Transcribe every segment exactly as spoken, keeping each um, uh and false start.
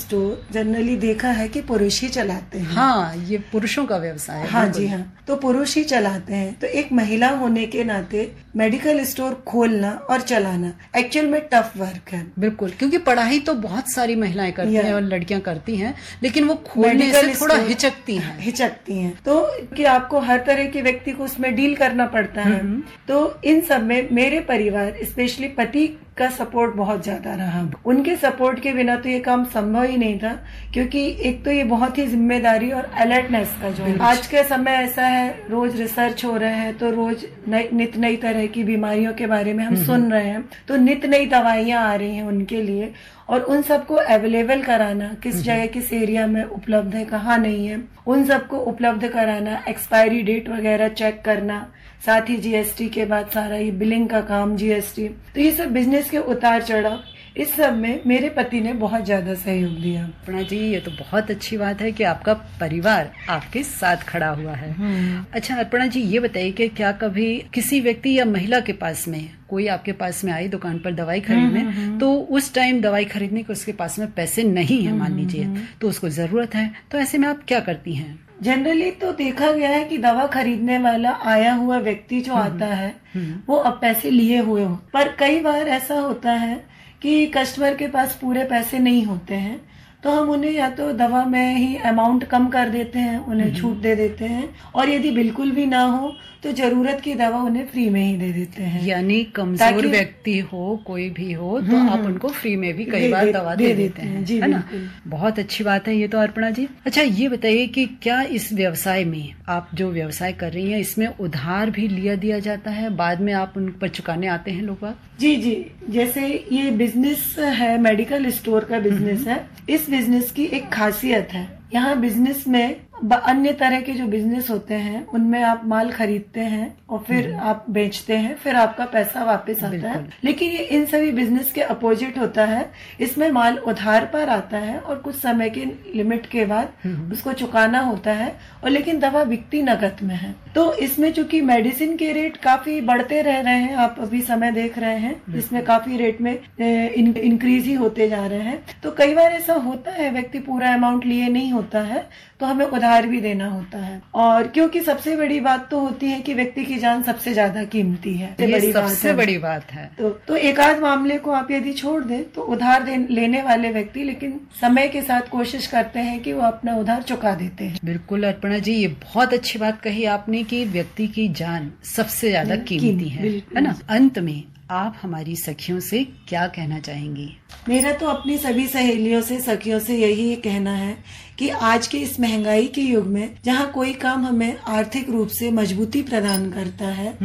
Store generally देखा है कि पुरुष ही चलाते हैं। हाँ, ये पुरुषों का व्यवसाय है। हाँ जी हाँ, तो पुरुष ही चलाते हैं। तो एक महिला होने के नाते मेडिकल स्टोर खोलना और चलाना एक्चुअल में टफ वर्क है। बिल्कुल, क्योंकि पढ़ाई तो बहुत सारी महिलाएं करती हैं और लड़कियां करती हैं, लेकिन वो खोलने से थोड़ा हिचकती हैं हिचकती हैं तो कि आपको हर तरह के व्यक्ति को उसमें डील करना पड़ता है। तो इन सब में मेरे परिवार स्पेशली पति का सपोर्ट बहुत ज्यादा रहा। उनके सपोर्ट के बिना तो ये काम संभव ही नहीं था, क्योंकि एक तो ये बहुत ही जिम्मेदारी और अलर्टनेस का जो है आज के समय ऐसा है, रोज रिसर्च हो रहे हैं तो रोज नित नई तरह की बीमारियों के बारे में हम सुन रहे हैं, तो नित नई दवाइयां आ रही हैं उनके लिए, और उन सबको अवेलेबल कराना, किस जगह किस एरिया में उपलब्ध है कहाँ नहीं है, उन सबको उपलब्ध कराना, एक्सपायरी डेट वगैरह चेक करना, साथ ही जीएसटी के बाद सारा ये बिलिंग का काम, जीएसटी, तो ये सब बिजनेस के उतार चढ़ाव, इस सब में मेरे पति ने बहुत ज्यादा सहयोग दिया। अपर्णा जी, ये तो बहुत अच्छी बात है कि आपका परिवार आपके साथ खड़ा हुआ है। अच्छा अपर्णा जी, ये बताइए कि क्या कभी किसी व्यक्ति या महिला के पास में कोई आपके पास में आई दुकान पर दवाई खरीदने, तो उस टाइम दवाई खरीदने के उसके पास में पैसे नहीं है मान लीजिए, तो उसको जरूरत है, तो ऐसे में आप क्या करती हैं? जनरली तो देखा गया है कि दवा खरीदने वाला आया हुआ व्यक्ति जो आता है वो अब पैसे लिए हुए हो, पर कई बार ऐसा होता है कि कस्टमर के पास पूरे पैसे नहीं होते हैं, तो हम उन्हें या तो दवा में ही अमाउंट कम कर देते हैं, उन्हें छूट दे देते हैं, और यदि बिल्कुल भी ना हो तो जरूरत की दवा उन्हें फ्री में ही दे देते हैं। यानी कमजोर व्यक्ति हो कोई भी हो तो आप उनको फ्री में भी कई बार दवा दे, दे देते हैं, जी, है ना? बहुत अच्छी बात है ये तो अपर्णा जी। अच्छा ये बताइए कि क्या इस व्यवसाय में, आप जो व्यवसाय कर रही हैं, इसमें उधार भी लिया दिया जाता है, बाद में आप उन पर चुकाने आते हैं लोग? जी जी, जैसे ये बिजनेस है, मेडिकल स्टोर का बिजनेस है, इस बिजनेस की एक खासियत है, यहाँ बिजनेस में अन्य तरह के जो बिजनेस होते हैं उनमें आप माल खरीदते हैं और फिर आप बेचते हैं, फिर आपका पैसा वापस आता है, लेकिन ये इन सभी बिजनेस के अपोजिट होता है। इसमें माल उधार पर आता है और कुछ समय के लिमिट के बाद उसको चुकाना होता है, और लेकिन दवा बिकती नकद में है। तो इसमें चूंकि मेडिसिन के रेट काफी बढ़ते रह रहे हैं, आप अभी समय देख रहे हैं, इसमें काफी रेट में इंक्रीज ही होते जा रहे हैं, तो कई बार ऐसा होता है व्यक्ति पूरा अमाउंट लिए नहीं होता है तो हमें उधार भी देना होता है। और क्योंकि सबसे बड़ी बात तो होती है कि व्यक्ति की जान सबसे ज्यादा कीमती है, ये बड़ी सबसे बात बड़ी बात है। तो, तो एक आध मामले को आप यदि छोड़ दें तो उधार लेने वाले व्यक्ति लेकिन समय के साथ कोशिश करते हैं कि वो अपना उधार चुका देते हैं। बिल्कुल अपर्णा जी, ये बहुत अच्छी बात कही आपने कि व्यक्ति की जान सबसे ज्यादा कीमती है, है ना? अंत में आप हमारी सखियों से क्या कहना चाहेंगी? मेरा तो अपनी सभी सहेलियों से, सखियों से यही कहना है कि आज के इस महंगाई के युग में जहाँ कोई काम हमें आर्थिक रूप से मजबूती प्रदान करता है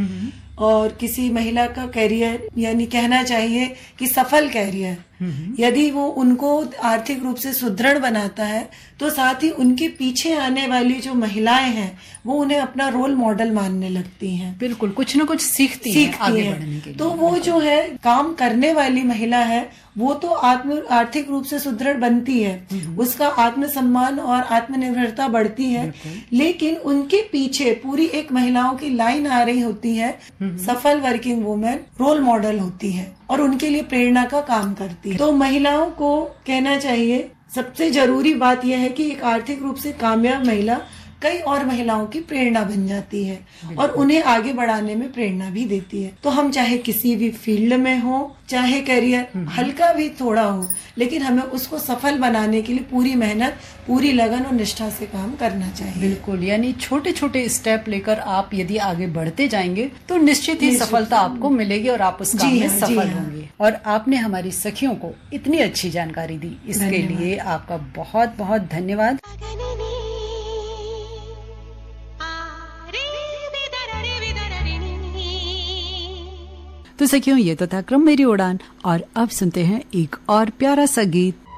और किसी महिला का करियर, यानी कहना चाहिए कि सफल करियर, यदि वो उनको आर्थिक रूप से सुदृढ़ बनाता है तो साथ ही उनके पीछे आने वाली जो महिलाएं हैं वो उन्हें अपना रोल मॉडल मानने लगती हैं। बिल्कुल, कुछ न कुछ सीखती, सीखती हैं आगे बढ़ने के लिए। तो वो जो है काम करने वाली महिला है वो तो आत्म आर्थिक रूप से सुदृढ़ बनती है, उसका आत्मसम्मान और आत्मनिर्भरता बढ़ती है, लेकिन उनके पीछे पूरी एक महिलाओं की लाइन आ रही होती है, सफल वर्किंग वुमेन रोल मॉडल होती है और उनके लिए प्रेरणा का काम करती है। तो महिलाओं को कहना चाहिए, सबसे जरूरी बात यह है कि एक आर्थिक रूप से कामयाब महिला कई और महिलाओं की प्रेरणा बन जाती है और उन्हें आगे बढ़ाने में प्रेरणा भी देती है। तो हम चाहे किसी भी फील्ड में हो, चाहे करियर हल्का भी थोड़ा हो, लेकिन हमें उसको सफल बनाने के लिए पूरी मेहनत, पूरी लगन और निष्ठा से काम करना चाहिए। बिल्कुल, यानी छोटे छोटे स्टेप लेकर आप यदि आगे बढ़ते जाएंगे तो निश्चित ही सफलता आपको मिलेगी और आप उस काम में सफल होंगे। और आपने हमारी सखियों को इतनी अच्छी जानकारी दी, इसके लिए आपका बहुत बहुत धन्यवाद। तो सखियों, ये तो था क्रम मेरी उड़ान, और अब सुनते हैं एक और प्यारा सा गीत।